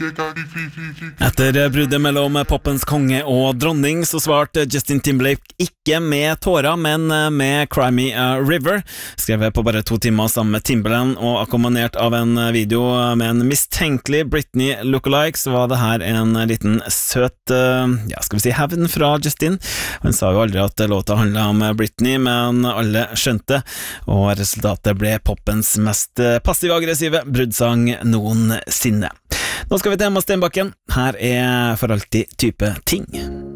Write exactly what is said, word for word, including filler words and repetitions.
Etter bruddet mellom poppens konge og dronning så svarte Justin Timberlake ikke med tårer, men med Cry Me a River, skrevet på bare to timer sammen med Timberland og akkompagnert av en video med en mistenkelig Britney lookalike. Så var det her en liten søt, ja, skal vi si hevn fra Justin. Han sa jo aldri at låta handlet om Britney, men alle skjønte, og resultatet ble poppens mest passiv-aggressive bruddsang noensinne. Nå skal vi til Emma Stenbakken. Her er For alltid type ting.